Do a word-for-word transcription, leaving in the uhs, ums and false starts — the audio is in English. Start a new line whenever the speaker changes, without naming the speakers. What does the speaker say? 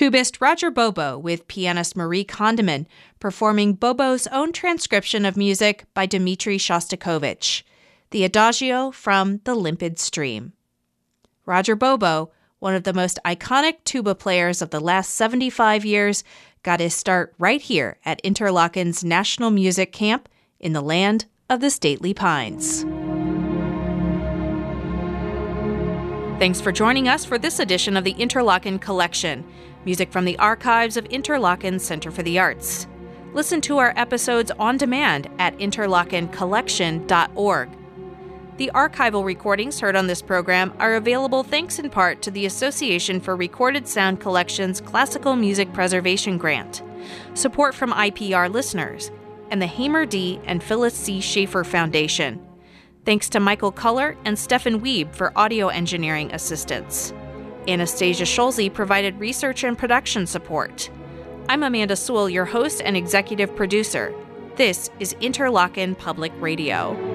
tubist Roger Bobo with pianist Marie Kondeman performing Bobo's own transcription of music by Dmitri Shostakovich, the Adagio from The Limpid Stream. Roger Bobo, one of the most iconic tuba players of the last seventy-five years, got his start right here at Interlochen's National Music Camp in the land of the stately pines. Thanks for joining us for this edition of the Interlochen Collection, music from the archives of Interlochen Center for the Arts. Listen to our episodes on demand at interlochen collection dot org. The archival recordings heard on this program are available thanks in part to the Association for Recorded Sound Collection's Classical Music Preservation Grant, support from I P R listeners, and the Hamer D. and Phyllis C. Schaefer Foundation. Thanks to Michael Culler and Stefan Wiebe for audio engineering assistance. Anastasia Scholze provided research and production support. I'm Amanda Sewell, your host and executive producer. This is Interlochen Public Radio.